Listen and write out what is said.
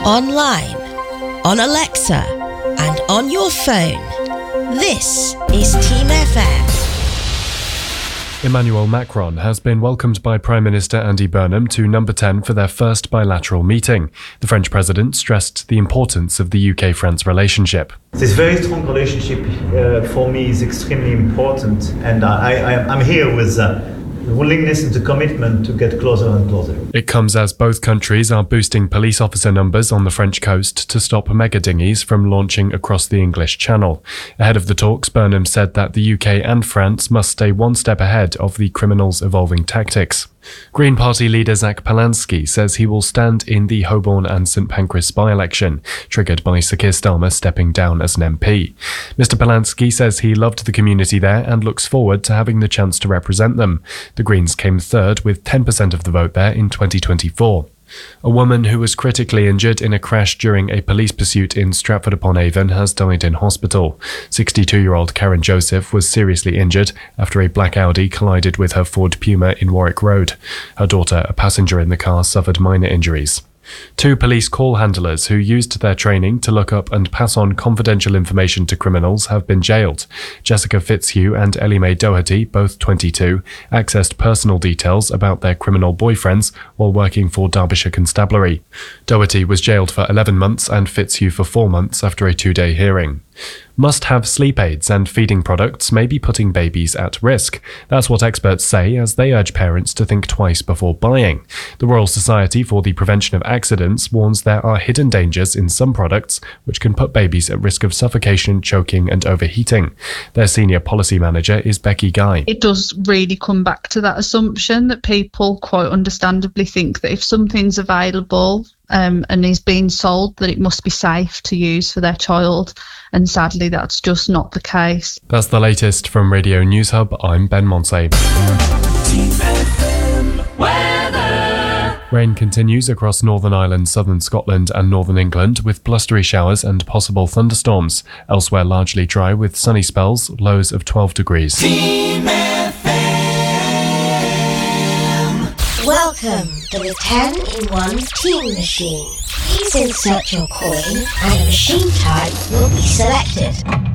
online, on Alexa, and on your phone. This is Team FM. Emmanuel Macron has been welcomed by Prime Minister Andy Burnham to Number 10 for their first bilateral meeting. The French president stressed the importance of the UK-France relationship. This very strong relationship for me is extremely important, and I'm here with the willingness and the commitment to get closer and closer. It comes as both countries are boosting police officer numbers on the French coast to stop mega dinghies from launching across the English Channel. Ahead of the talks, Burnham said that the UK and France must stay one step ahead of the criminals' evolving tactics. Green Party leader Zach Polansky says he will stand in the Holborn and St Pancras by-election, triggered by Sir Keir Starmer stepping down as an MP. Mr Polansky says he loved the community there and looks forward to having the chance to represent them. The Greens came third with 10% of the vote there in 2024. A woman who was critically injured in a crash during a police pursuit in Stratford-upon-Avon has died in hospital. 62-year-old Karen Joseph was seriously injured after a black Audi collided with her Ford Puma in Warwick Road. Her daughter, a passenger in the car, suffered minor injuries. 2 police call handlers who used their training to look up and pass on confidential information to criminals have been jailed. Jessica Fitzhugh and Ellie Mae Doherty, both 22, accessed personal details about their criminal boyfriends while working for Derbyshire Constabulary. Doherty was jailed for 11 months and Fitzhugh for 4 months after a 2-day hearing. Must-have sleep aids and feeding products may be putting babies at risk. That's what experts say as they urge parents to think twice before buying. The Royal Society for the Prevention of Accidents warns there are hidden dangers in some products which can put babies at risk of suffocation, choking and overheating. Their senior policy manager is Becky Guy. It does really come back to that assumption that people quite understandably think that if something's available and is being sold, that it must be safe to use for their child. And sadly, that's just not the case. That's the latest from Radio News Hub. I'm Ben Monsey. Rain continues across Northern Ireland, southern Scotland and northern England with blustery showers and possible thunderstorms. Elsewhere largely dry with sunny spells, lows of 12 degrees. Team FM. Welcome to the 10-in-1 Team Machine. Please insert your coin and a machine type will be selected.